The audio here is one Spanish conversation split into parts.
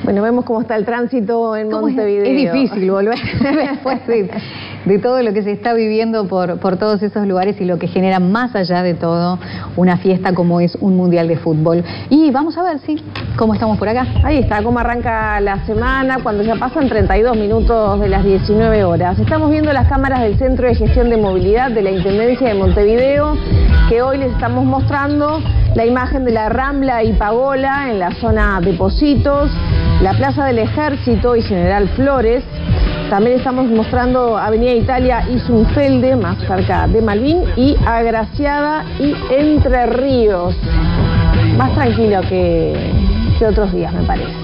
Bueno, vemos cómo está el tránsito en Montevideo. Es difícil volver después de todo lo que se está viviendo por todos esos lugares y lo que genera más allá de todo una fiesta como es un mundial de fútbol. Y vamos a ver, cómo estamos por acá. Ahí está, cómo arranca la semana, cuando ya pasan 32 minutos de las 19 horas. Estamos viendo las cámaras del Centro de Gestión de Movilidad de la Intendencia de Montevideo, que hoy les estamos mostrando la imagen de la Rambla y Pagola en la zona de Pocitos, la Plaza del Ejército y General Flores. También estamos mostrando Avenida Italia y Zunfelde, más cerca de Malvin, y Agraciada y Entre Ríos. Más tranquilo que otros días, me parece.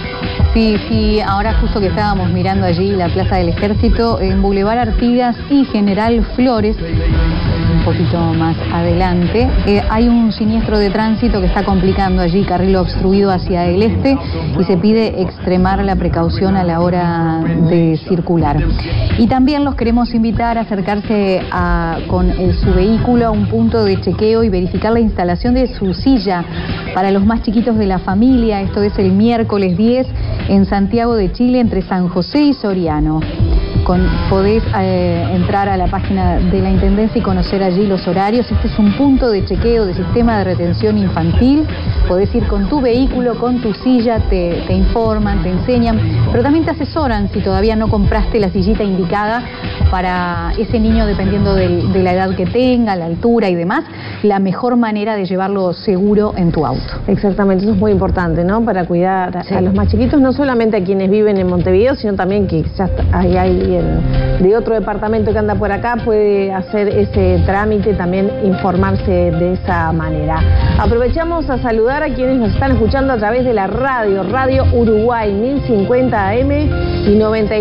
Sí, ahora justo que estábamos mirando allí la Plaza del Ejército, en Boulevard Artigas y General Flores, un poquito más adelante, hay un siniestro de tránsito que está complicando allí, carril obstruido hacia el este, y se pide extremar la precaución a la hora de circular. Y también los queremos invitar a acercarse con su vehículo a un punto de chequeo y verificar la instalación de su silla para los más chiquitos de la familia. Esto es el miércoles 10 en Santiago de Chile, entre San José y Soriano. Podés entrar a la página de la Intendencia y conocer allí los horarios. Este es un punto de chequeo de sistema de retención infantil. Podés ir con tu vehículo, con tu silla, te informan, te enseñan, pero también te asesoran si todavía no compraste la sillita indicada para ese niño, dependiendo de la edad que tenga, la altura y demás, la mejor manera de llevarlo seguro en tu auto. Exactamente, eso es muy importante, ¿no? Para cuidar a los más chiquitos, no solamente a quienes viven en Montevideo, sino también que ya hay alguien de otro departamento que anda por acá, puede hacer ese trámite, también informarse de esa manera. Aprovechamos a saludar a quienes nos están escuchando a través de la Radio Uruguay 1050 AM y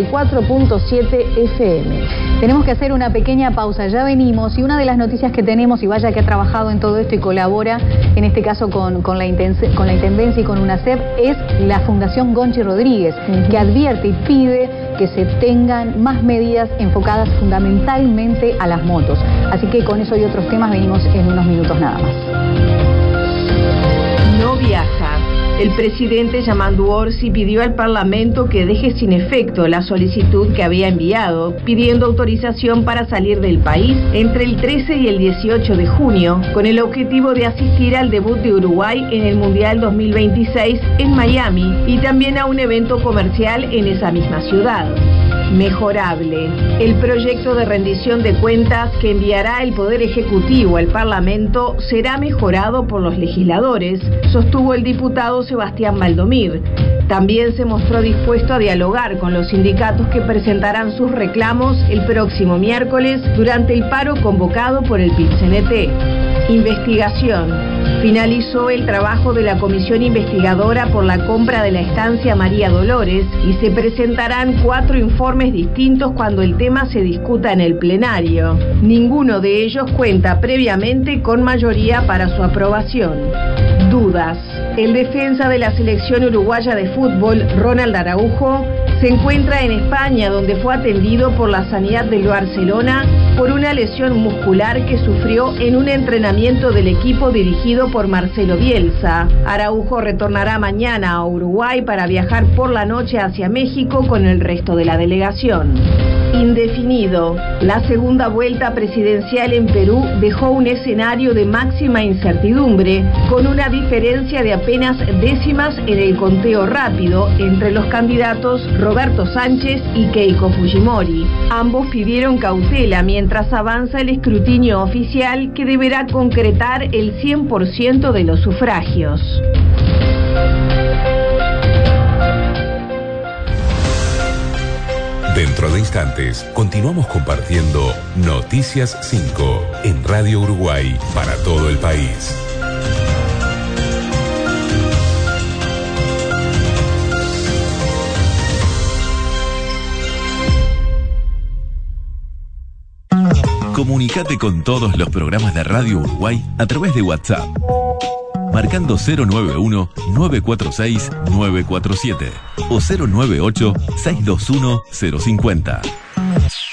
94.7 FM. Tenemos que hacer una pequeña pausa, ya venimos, y una de las noticias que tenemos, y vaya que ha trabajado en todo esto y colabora, en este caso con la Intendencia y con UNACEF, es la Fundación Gonchi Rodríguez, que advierte y pide que se tengan más medidas enfocadas fundamentalmente a las motos. Así que con eso y otros temas venimos en unos minutos nada más. No viaja. El presidente Yamandu Orsi pidió al Parlamento que deje sin efecto la solicitud que había enviado, pidiendo autorización para salir del país entre el 13 y el 18 de junio, con el objetivo de asistir al debut de Uruguay en el Mundial 2026 en Miami y también a un evento comercial en esa misma ciudad. Mejorable. El proyecto de rendición de cuentas que enviará el Poder Ejecutivo al Parlamento será mejorado por los legisladores, sostuvo el diputado Sebastián Valdomir. También se mostró dispuesto a dialogar con los sindicatos que presentarán sus reclamos el próximo miércoles durante el paro convocado por el PIT-CNT. Investigación. Finalizó el trabajo de la comisión investigadora por la compra de la estancia María Dolores y se presentarán 4 informes distintos cuando el tema se discuta en el plenario. Ninguno de ellos cuenta previamente con mayoría para su aprobación. Dudas. El defensa de la selección uruguaya de fútbol, Ronald Araujo, se encuentra en España, donde fue atendido por la Sanidad del Barcelona por una lesión muscular que sufrió en un entrenamiento del equipo dirigido por Marcelo Bielsa. Araujo retornará mañana a Uruguay para viajar por la noche hacia México con el resto de la delegación. Indefinido. La segunda vuelta presidencial en Perú dejó un escenario de máxima incertidumbre, con una diferencia de apenas décimas en el conteo rápido entre los candidatos Roberto Sánchez y Keiko Fujimori. Ambos pidieron cautela mientras avanza el escrutinio oficial, que deberá concretar el 100% de los sufragios. Dentro de instantes, continuamos compartiendo Noticias 5 en Radio Uruguay para todo el país. Comunicate con todos los programas de Radio Uruguay a través de WhatsApp, marcando 091-946-947 o 098-621-050.